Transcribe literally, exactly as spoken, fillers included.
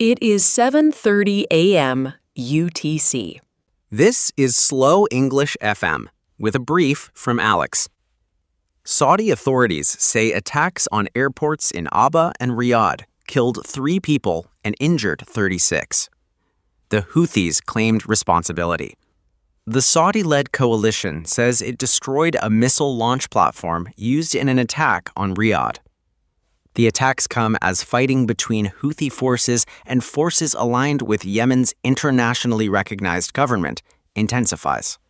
It is seven thirty a m U T C. This is Slow English F M with a brief from Alex. Saudi authorities say attacks on airports in Aba and Riyadh killed three people and injured thirty-six. The Houthis claimed responsibility. The Saudi-led coalition says it destroyed a missile launch platform used in an attack on Riyadh. The attacks come as fighting between Houthi forces and forces aligned with Yemen's internationally recognized government intensifies.